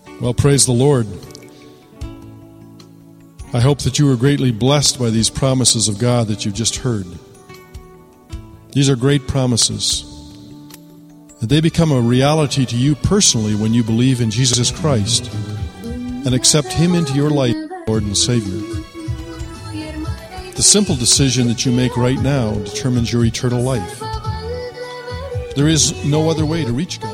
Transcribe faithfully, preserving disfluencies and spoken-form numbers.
Well, praise the Lord. I hope that you were greatly blessed by these promises of God that you've just heard. These are great promises. And they become a reality to you personally when you believe in Jesus Christ and accept Him into your life, Lord and Savior. The simple decision that you make right now determines your eternal life. There is no other way to reach God.